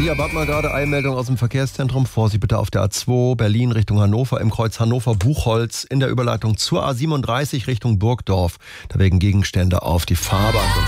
Lucia Badmer gerade, Eilmeldung aus dem Verkehrszentrum. Vorsicht bitte auf der A2 Berlin Richtung Hannover im Kreuz Hannover-Buchholz in der Überleitung zur A37 Richtung Burgdorf. Da wegen Gegenstände auf die Fahrbahn.